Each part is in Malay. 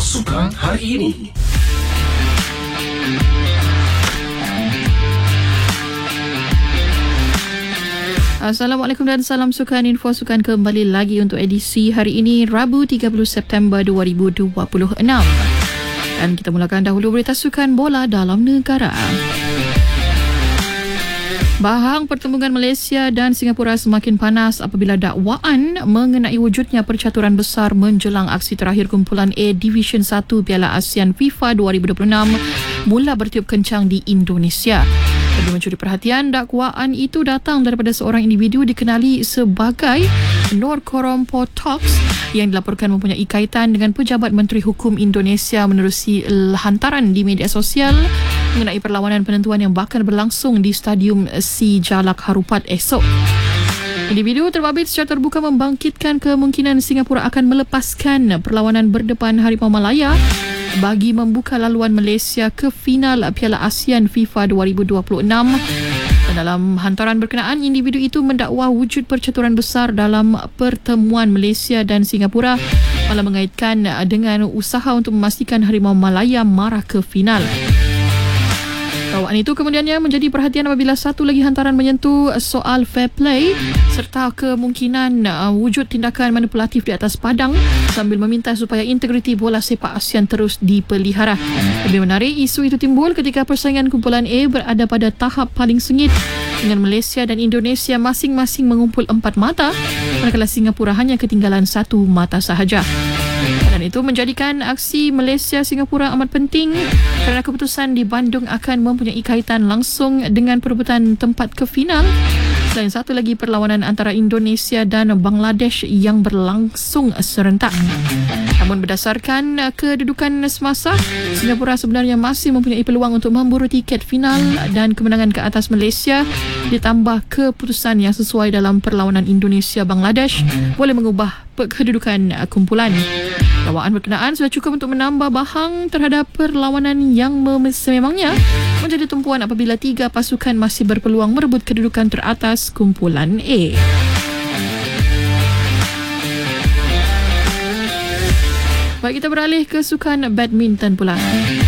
Sukan hari ini. Assalamualaikum dan salam sukan. Info sukan kembali lagi untuk edisi hari ini, Rabu 30 September 2026. Dan kita mulakan dahulu berita sukan bola dalam negara. Bahang pertembungan Malaysia dan Singapura semakin panas apabila dakwaan mengenai wujudnya percaturan besar menjelang aksi terakhir kumpulan A Division 1 Piala ASEAN FIFA 2026 mula bertiup kencang di Indonesia. Lebih mencuri perhatian, dakwaan itu datang daripada seorang individu dikenali sebagai Nur Korompo Talks yang dilaporkan mempunyai kaitan dengan pejabat Menteri Hukum Indonesia menerusi hantaran di media sosial mengenai perlawanan penentuan yang bakal berlangsung di Stadium Sijalak Harupat esok. Individu terbabit secara terbuka membangkitkan kemungkinan Singapura akan melepaskan perlawanan berdepan Harimau Malaya bagi membuka laluan Malaysia ke final Piala ASEAN FIFA 2026. Dan dalam hantaran berkenaan, individu itu mendakwa wujud percaturan besar dalam pertemuan Malaysia dan Singapura malah mengaitkan dengan usaha untuk memastikan Harimau Malaya marah ke final. Dakwaan itu kemudiannya menjadi perhatian apabila satu lagi hantaran menyentuh soal fair play serta kemungkinan wujud tindakan manipulatif di atas padang sambil meminta supaya integriti bola sepak ASEAN terus dipelihara. Lebih menarik, isu itu timbul ketika persaingan kumpulan A berada pada tahap paling sengit dengan Malaysia dan Indonesia masing-masing mengumpul 4 mata manakala Singapura hanya ketinggalan 1 mata sahaja. Dan itu menjadikan aksi Malaysia-Singapura amat penting kerana keputusan di Bandung akan mempunyai kaitan langsung dengan perebutan tempat ke final. Selain satu lagi perlawanan antara Indonesia dan Bangladesh yang berlangsung serentak. Namun berdasarkan kedudukan semasa, Singapura sebenarnya masih mempunyai peluang untuk memburu tiket final dan kemenangan ke atas Malaysia ditambah keputusan yang sesuai dalam perlawanan Indonesia-Bangladesh boleh mengubah kedudukan kumpulan. Dakwaan berkenaan sudah cukup untuk menambah bahang terhadap perlawanan yang sememangnya menjadi tumpuan apabila 3 pasukan masih berpeluang merebut kedudukan teratas kumpulan A. Baik, kita beralih ke sukan badminton pula.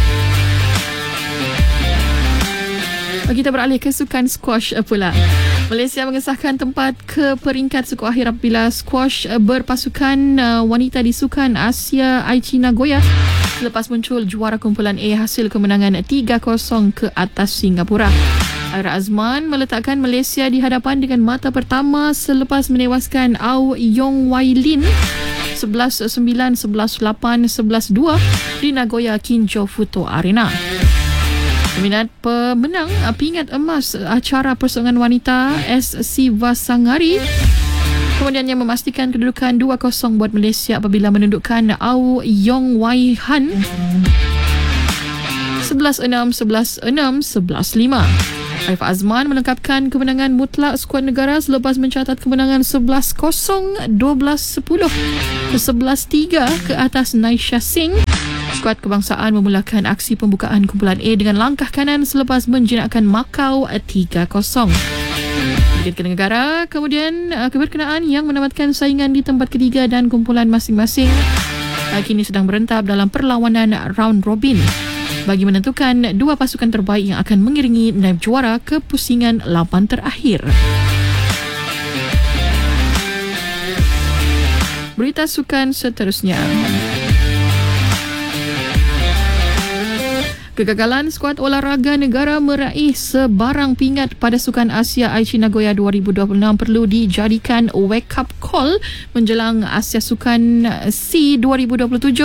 Kita beralih ke sukan squash pula. Malaysia mengesahkan tempat ke peringkat suku akhir apabila squash berpasukan wanita di Sukan Asia Aichi Nagoya selepas muncul juara kumpulan A hasil kemenangan 3-0 ke atas Singapura. Aira Azman meletakkan Malaysia di hadapan dengan mata pertama selepas menewaskan Au Yong Wai Lin 11-9, 11-8, 11-2 di Nagoya Kinjo Futo Arena. Peminat pemenang pingat emas acara persaingan wanita S. Sivasangari kemudiannya memastikan kedudukan 2-0 buat Malaysia apabila menundukkan Au Yong Wai Han 11-6, 11-6, 11-5. Arif Azman melengkapkan kemenangan mutlak skuad negara selepas mencatat kemenangan 11-0, 12-10, 11-3 ke atas Naisha Singh. Skuad kebangsaan memulakan aksi pembukaan kumpulan A dengan langkah kanan selepas menjinakkan Macau 3-0. Brigade ke negara kemudian keberkenaan yang menamatkan saingan di tempat ketiga dan kumpulan masing-masing kini sedang berentap dalam perlawanan round robin bagi menentukan 2 pasukan terbaik yang akan mengiringi naib juara ke pusingan 8 terakhir. Berita sukan seterusnya. Kegagalan skuad olahraga negara meraih sebarang pingat pada Sukan Asia Aichi Nagoya 2026 perlu dijadikan wake up call menjelang Asia Sukan C 2027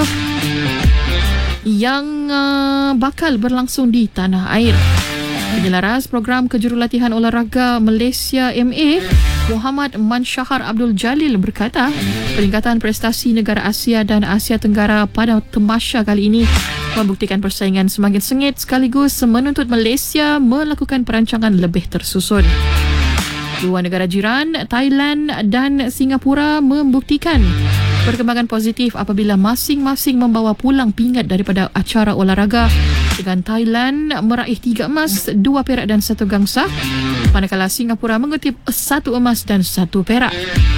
yang bakal berlangsung di tanah air. Penyelaras program kejurulatihan olahraga Malaysia MA Muhammad Mansyahar Abdul Jalil berkata, peningkatan prestasi negara Asia dan Asia Tenggara pada Tamasya kali ini membuktikan persaingan semakin sengit sekaligus menuntut Malaysia melakukan perancangan lebih tersusun. 2 negara jiran, Thailand dan Singapura membuktikan perkembangan positif apabila masing-masing membawa pulang pingat daripada acara olahraga dengan Thailand meraih 3 emas, 2 perak dan 1 gangsa manakala Singapura mengutip 1 emas dan 1 perak.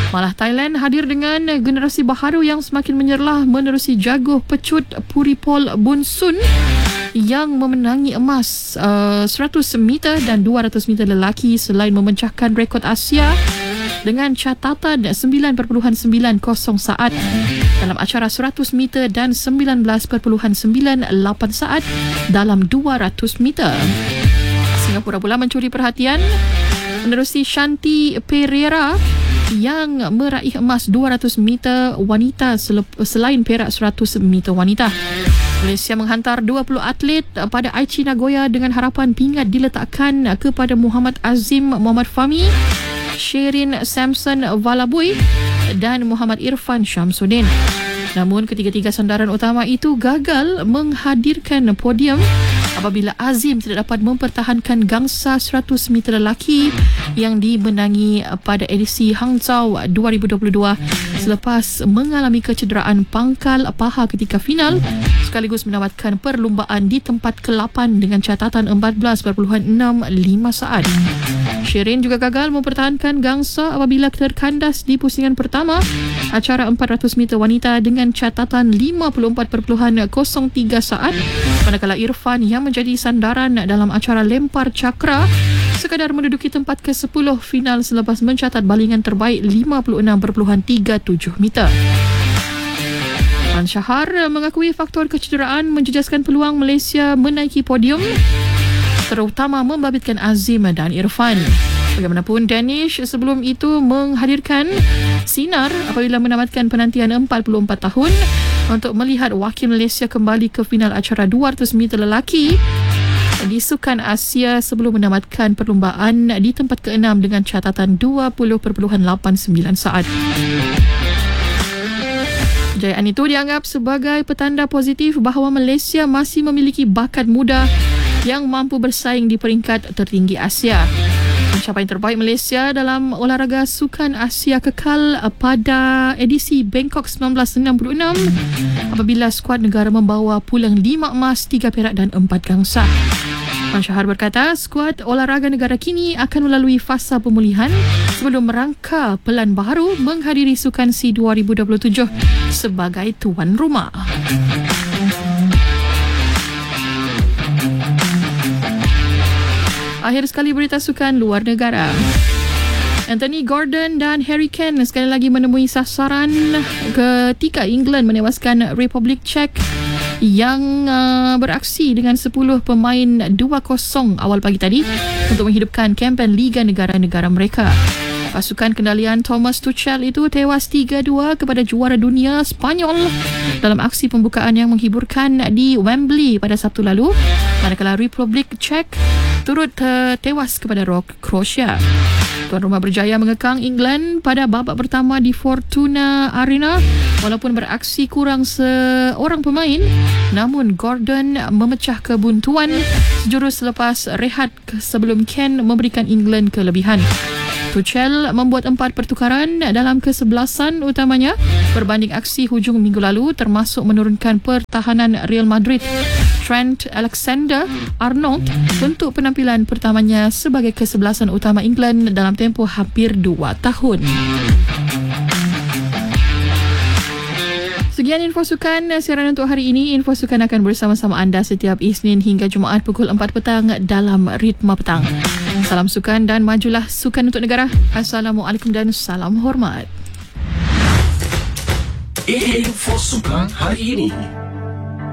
Malah Thailand hadir dengan generasi baharu yang semakin menyerlah menerusi jaguh pecut Puripol Bunsun yang memenangi emas 100 meter dan 200 meter lelaki selain memecahkan rekod Asia dengan catatan 9.90 saat dalam acara 100 meter dan 19.98 saat dalam 200 meter. Singapura pula mencuri perhatian menerusi Shanti Pereira yang meraih emas 200 meter wanita selain perak 100 meter wanita. Malaysia menghantar 20 atlet pada Aichi Nagoya dengan harapan pingat diletakkan kepada Muhammad Azim Muhammad Fahmi, Sherin Samson Valabui dan Muhammad Irfan Syamsuddin. Namun ketiga-tiga sandaran utama itu gagal menghadirkan podium apabila Azim tidak dapat mempertahankan gangsa 100 meter lelaki yang dimenangi pada edisi Hangzhou 2022 selepas mengalami kecederaan pangkal paha ketika final sekaligus menamatkan perlumbaan di tempat ke-8 dengan catatan 14.65 saat. Sherin juga gagal mempertahankan gangsa apabila terkandas di pusingan pertama acara 400 meter wanita dengan catatan 54.03 saat, manakala Irfan yang menjadi sandaran dalam acara lempar cakra sekadar menduduki tempat ke-10 final selepas mencatat balingan terbaik 56.37 meter. Wan Shahar mengakui faktor kecederaan menjejaskan peluang Malaysia menaiki podium, terutama membabitkan Azim dan Irfan. Bagaimanapun, Danish sebelum itu menghadirkan sinar apabila menamatkan penantian 44 tahun untuk melihat wakil Malaysia kembali ke final acara 200 meter lelaki di Sukan Asia sebelum menamatkan perlumbaan di tempat ke-6 dengan catatan 20.89 saat. Kejayaan itu dianggap sebagai petanda positif bahawa Malaysia masih memiliki bakat muda yang mampu bersaing di peringkat tertinggi Asia. Pencapaian terbaik Malaysia dalam olahraga Sukan Asia kekal pada edisi Bangkok 1966 apabila skuad negara membawa pulang 5 emas, 3 perak dan 4 gangsa. Wan Shahar berkata, skuad olahraga negara kini akan melalui fasa pemulihan sebelum merangka pelan baharu menghadiri Sukan SEA 2027 sebagai tuan rumah. Akhir sekali berita sukan luar negara. Anthony Gordon dan Harry Kane sekali lagi menemui sasaran ketika England menewaskan Republik Czech yang beraksi dengan 10 pemain 2-0 awal pagi tadi untuk menghidupkan kempen Liga Negara-Negara mereka. Pasukan kendalian Thomas Tuchel itu tewas 3-2 kepada juara dunia Spanyol dalam aksi pembukaan yang menghiburkan di Wembley pada Sabtu lalu, manakala Republik Czech turut tewas kepada Croatia. Tuan rumah berjaya mengekang England pada babak pertama di Fortuna Arena walaupun beraksi kurang seorang pemain, namun Gordon memecah kebuntuan sejurus selepas rehat sebelum Kane memberikan England kelebihan. Tuchel membuat 4 pertukaran dalam kesebelasan utamanya berbanding aksi hujung minggu lalu, termasuk menurunkan pertahanan Real Madrid Trent Alexander-Arnold untuk penampilan pertamanya sebagai kesebelasan utama England dalam tempoh hampir 2 tahun. Sekian info sukan siaran untuk hari ini. Info sukan akan bersama-sama anda setiap Isnin hingga Jumaat pukul 4 petang dalam Ritma Petang. Salam sukan dan majulah sukan untuk negara. Assalamualaikum dan salam hormat. Info sukan hari ini.